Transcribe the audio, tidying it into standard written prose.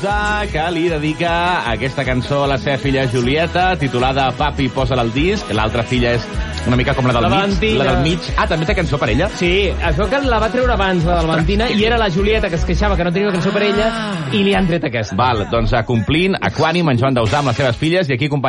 que li dedica aquesta cançó a la seva filla Julieta, titulada Papi, posa-la al disc. L'altra filla és una mica com la del mig. La del mig. Ah, també té cançó per ella? Sí, es veu que la va treure abans, la de la Valentina, i era la Julieta que es queixava que no tenia cançó per ella, i li han tret aquesta. Val, doncs complint, Aquànim, en Joan Dausà amb les seves filles, i aquí acompanyant